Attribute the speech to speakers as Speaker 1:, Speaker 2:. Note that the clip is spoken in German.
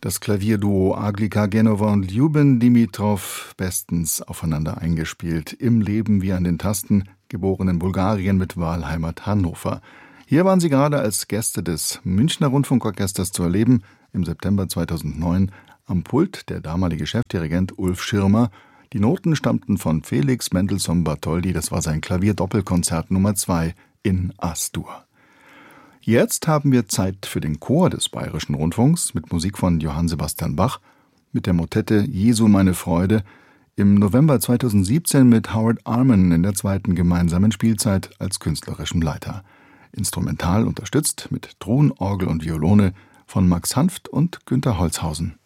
Speaker 1: Das Klavierduo Aglika Genova und Ljuben Dimitrov bestens aufeinander eingespielt. Im Leben wie an den Tasten, geboren in Bulgarien mit Wahlheimat Hannover. Hier waren sie gerade als Gäste des Münchner Rundfunkorchesters zu erleben, im September 2009, am Pult der damalige Chefdirigent Ulf Schirmer. Die Noten stammten von Felix Mendelssohn Bartholdy, das war sein Klavierdoppelkonzert Nummer 2 in As-Dur. Jetzt haben wir Zeit für den Chor des Bayerischen Rundfunks mit Musik von Johann Sebastian Bach, mit der Motette Jesu meine Freude, im November 2017 mit Howard Arman in der zweiten gemeinsamen Spielzeit als künstlerischem Leiter. Instrumental unterstützt mit Truhen, Orgel und Violone von Max Hanft und Günter Holzhausen.